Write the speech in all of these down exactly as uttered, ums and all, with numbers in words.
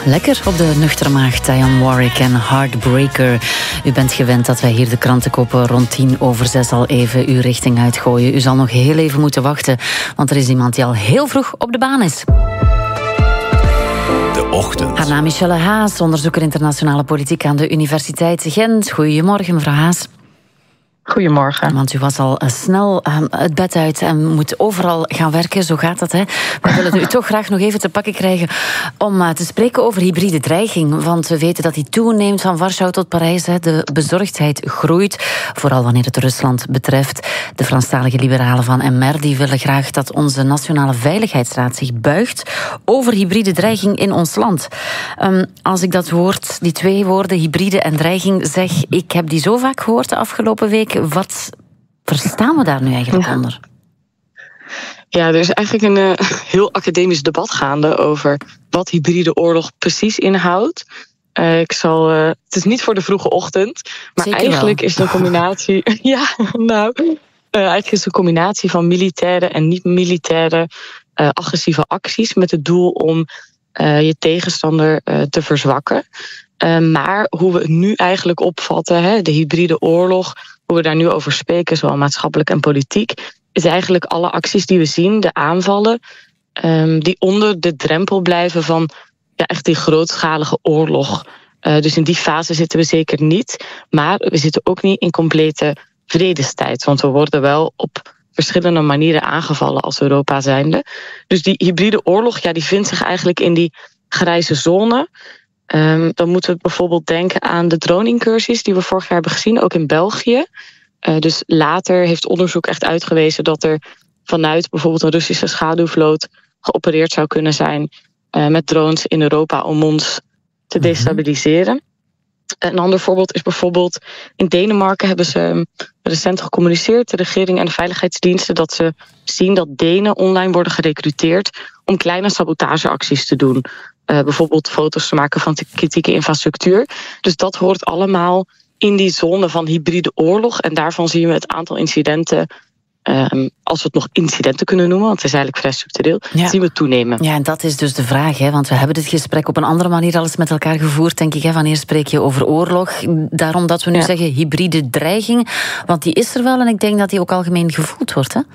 Lekker op de nuchtere maag, Dionne Warwick en Heartbreaker. U bent gewend dat wij hier de krantenkoppen rond tien over zes al even uw richting uitgooien. U zal nog heel even moeten wachten, want er is iemand die al heel vroeg op de baan is. De ochtend. Haar naam is Michelle Haas, onderzoeker internationale politiek aan de Universiteit Gent. Goedemorgen, mevrouw Haas. Goedemorgen. Want u was al uh, snel uh, het bed uit en moet overal gaan werken, zo gaat dat, hè. We willen u toch graag nog even te pakken krijgen om uh, te spreken over hybride dreiging. Want we weten dat die toeneemt van Warschau tot Parijs. Hè. De bezorgdheid groeit, vooral wanneer het Rusland betreft. De Franstalige liberalen van M R die willen graag dat onze Nationale Veiligheidsraad zich buigt over hybride dreiging in ons land. Um, als ik dat woord, die twee woorden, hybride en dreiging, zeg, ik heb die zo vaak gehoord de afgelopen week. Wat verstaan we daar nu eigenlijk ja. onder? Ja, er is eigenlijk een uh, heel academisch debat gaande over wat hybride oorlog precies inhoudt. Uh, ik zal, uh, het is niet voor de vroege ochtend, maar Zeker eigenlijk wel. is het een combinatie. ja, nou, uh, eigenlijk is het een combinatie van militaire en niet-militaire uh, agressieve acties met het doel om uh, je tegenstander uh, te verzwakken. Uh, maar hoe we het nu eigenlijk opvatten, hè, de hybride oorlog, hoe we daar nu over spreken, zowel maatschappelijk en politiek, is eigenlijk alle acties die we zien, de aanvallen, um, die onder de drempel blijven van ja, echt die grootschalige oorlog. Uh, dus in die fase zitten we zeker niet. Maar we zitten ook niet in complete vredestijd. Want we worden wel op verschillende manieren aangevallen als Europa zijnde. Dus die hybride oorlog, ja, die vindt zich eigenlijk in die grijze zone. Um, dan moeten we bijvoorbeeld denken aan de drone-incursies die we vorig jaar hebben gezien, ook in België. Uh, dus later heeft onderzoek echt uitgewezen dat er vanuit bijvoorbeeld een Russische schaduwvloot geopereerd zou kunnen zijn uh, met drones in Europa om ons te destabiliseren. Een ander voorbeeld is bijvoorbeeld in Denemarken hebben ze recent gecommuniceerd, de regering en de veiligheidsdiensten, dat ze zien dat Denen online worden gerecruiteerd om kleine sabotageacties te doen. Uh, bijvoorbeeld foto's te maken van kritieke infrastructuur. Dus dat hoort allemaal in die zone van hybride oorlog. En daarvan zien we het aantal incidenten, um, als we het nog incidenten kunnen noemen, want het is eigenlijk vrij structureel, ja. zien we toenemen. Ja, en dat is dus de vraag, hè, want we hebben dit gesprek op een andere manier al eens met elkaar gevoerd, denk ik. Hè. Wanneer spreek je over oorlog? Daarom dat we nu ja. zeggen hybride dreiging, want die is er wel en ik denk dat die ook algemeen gevoeld wordt, hè?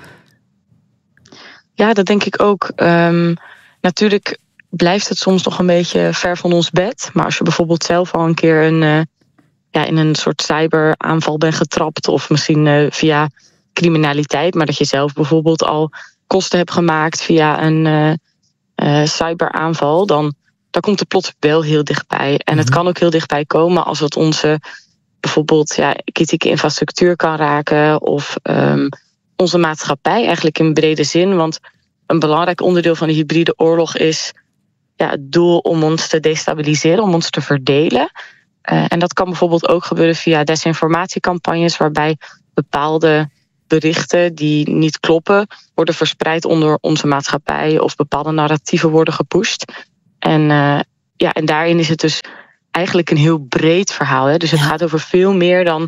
Ja, dat denk ik ook. Um, natuurlijk blijft het soms nog een beetje ver van ons bed. Maar als je bijvoorbeeld zelf al een keer een, uh, ja, in een soort cyberaanval bent getrapt, of misschien uh, via criminaliteit, maar dat je zelf bijvoorbeeld al kosten hebt gemaakt via een uh, uh, cyberaanval, dan, dan komt het plots wel heel dichtbij. En mm-hmm. het kan ook heel dichtbij komen als het onze bijvoorbeeld ja, kritieke infrastructuur kan raken, of um, onze maatschappij eigenlijk in brede zin. Want een belangrijk onderdeel van de hybride oorlog is ja, het doel om ons te destabiliseren, om ons te verdelen. Uh, en dat kan bijvoorbeeld ook gebeuren via desinformatiecampagnes, waarbij bepaalde berichten die niet kloppen worden verspreid onder onze maatschappij, of bepaalde narratieven worden gepusht. En, uh, ja, en daarin is het dus eigenlijk een heel breed verhaal. Hè? Dus het ja. gaat over veel meer dan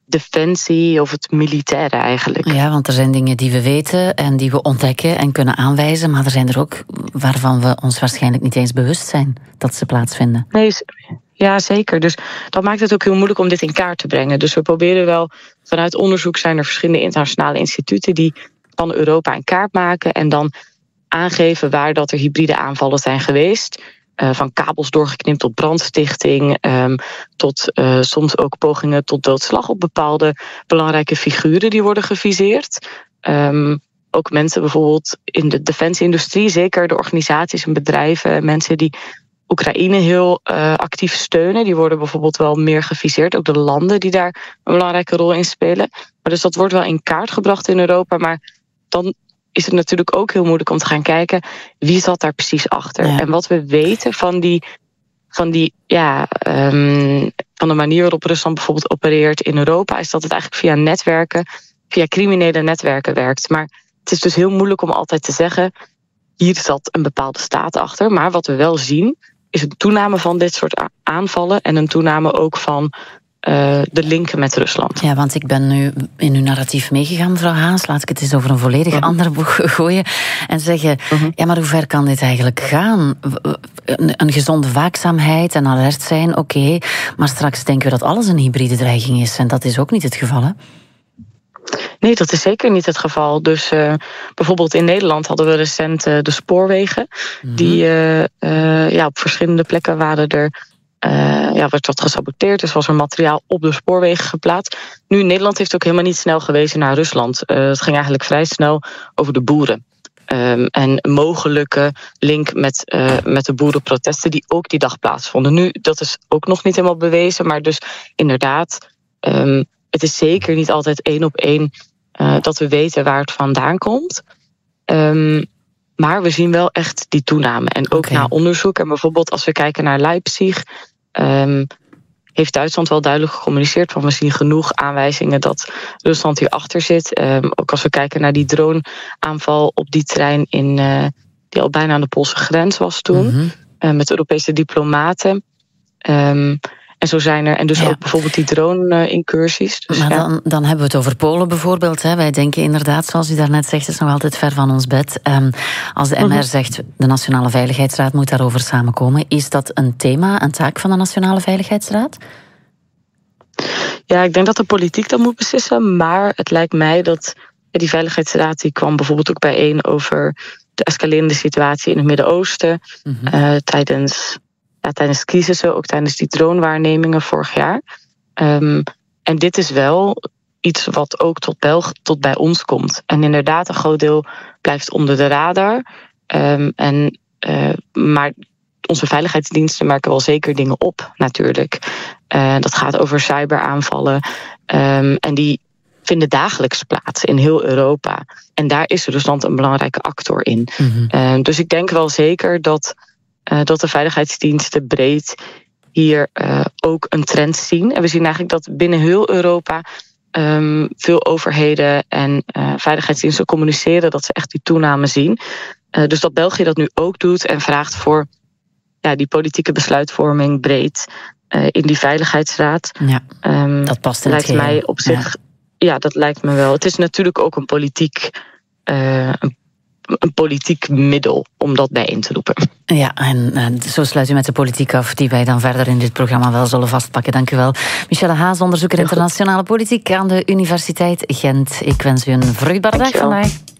defensie of het militaire eigenlijk. Ja, want er zijn dingen die we weten en die we ontdekken en kunnen aanwijzen, maar er zijn er ook waarvan we ons waarschijnlijk niet eens bewust zijn dat ze plaatsvinden. Nee, ja, zeker. Dus dat maakt het ook heel moeilijk om dit in kaart te brengen. Dus we proberen wel, vanuit onderzoek zijn er verschillende internationale instituten die van Europa in kaart maken en dan aangeven waar dat er hybride aanvallen zijn geweest. Uh, van kabels doorgeknipt tot brandstichting, um, tot uh, soms ook pogingen tot doodslag op bepaalde belangrijke figuren die worden geviseerd. Um, ook mensen bijvoorbeeld in de defensieindustrie, zeker de organisaties en bedrijven, mensen die Oekraïne heel uh, actief steunen, die worden bijvoorbeeld wel meer geviseerd. Ook de landen die daar een belangrijke rol in spelen. Maar dus dat wordt wel in kaart gebracht in Europa, maar dan is het natuurlijk ook heel moeilijk om te gaan kijken wie zat daar precies achter. Ja. En wat we weten van die, van die ja, um, van de manier waarop Rusland bijvoorbeeld opereert in Europa, is dat het eigenlijk via netwerken, via criminele netwerken werkt. Maar het is dus heel moeilijk om altijd te zeggen, hier zat een bepaalde staat achter. Maar wat we wel zien, is een toename van dit soort aanvallen en een toename ook van uh, de linken met Rusland. Ja, want ik ben nu in uw narratief meegegaan, mevrouw Haas. Laat ik het eens over een volledig uh-huh. ander boeg gooien. En zeggen, uh-huh. ja, maar hoe ver kan dit eigenlijk gaan? Een, een gezonde waakzaamheid en alert zijn, oké. Okay, maar straks denken we dat alles een hybride dreiging is. En dat is ook niet het geval, hè? Nee, dat is zeker niet het geval. Dus uh, bijvoorbeeld in Nederland hadden we recent uh, de spoorwegen. Mm-hmm. Die uh, uh, ja, op verschillende plekken waren er... Uh, ja, werd wat gesaboteerd, dus was er materiaal op de spoorwegen geplaatst. Nu, Nederland heeft ook helemaal niet snel gewezen naar Rusland. Uh, het ging eigenlijk vrij snel over de boeren. Um, en een mogelijke link met, uh, met de boerenprotesten die ook die dag plaatsvonden. Nu, dat is ook nog niet helemaal bewezen, maar dus inderdaad... Um, het is zeker niet altijd één op één uh, dat we weten waar het vandaan komt. Um, maar we zien wel echt die toename. En ook okay. na onderzoek. En bijvoorbeeld als we kijken naar Leipzig... Um, heeft Duitsland wel duidelijk gecommuniceerd van we zien genoeg aanwijzingen dat Rusland hierachter zit. Um, ook als we kijken naar die droneaanval op die trein in, uh, die al bijna aan de Poolse grens was toen. Mm-hmm. Uh, met Europese diplomaten. Um, En zo zijn er, en dus ja. ook bijvoorbeeld die drone-incursies. Dus maar ja. dan, dan hebben we het over Polen bijvoorbeeld. Hè. Wij denken inderdaad, zoals u daarnet zegt, het is nog altijd ver van ons bed. Um, als de M R mm-hmm. zegt, de Nationale Veiligheidsraad moet daarover samenkomen. Is dat een thema, een taak van de Nationale Veiligheidsraad? Ja, ik denk dat de politiek dat moet beslissen. Maar het lijkt mij dat die Veiligheidsraad die kwam bijvoorbeeld ook bijeen over de escalerende situatie in het Midden-Oosten. Mm-hmm. Uh, tijdens... Ja, tijdens crisissen, ook tijdens die dronewaarnemingen vorig jaar. Um, en dit is wel iets wat ook tot, Belg- tot bij ons komt. En inderdaad, een groot deel blijft onder de radar. Um, en, uh, maar onze veiligheidsdiensten merken wel zeker dingen op, natuurlijk. Uh, dat gaat over cyberaanvallen. Um, en die vinden dagelijks plaats in heel Europa. En daar is Rusland een belangrijke actor in. Mm-hmm. Uh, dus ik denk wel zeker dat... Uh, dat de veiligheidsdiensten breed hier uh, ook een trend zien. En we zien eigenlijk dat binnen heel Europa um, veel overheden en uh, veiligheidsdiensten communiceren dat ze echt die toename zien. Uh, dus dat België dat nu ook doet en vraagt voor ja, die politieke besluitvorming breed uh, in die Veiligheidsraad. Ja, um, dat past in lijkt het mij op zich. Ja. ja, dat lijkt me wel. Het is natuurlijk ook een politiek. Uh, een een politiek middel om dat bijeen te roepen. Ja, en uh, zo sluit u met de politiek af, die wij dan verder in dit programma wel zullen vastpakken. Dank u wel. Michelle Haas, onderzoeker internationale politiek aan de Universiteit Gent. Ik wens u een vruchtbare dag vandaag.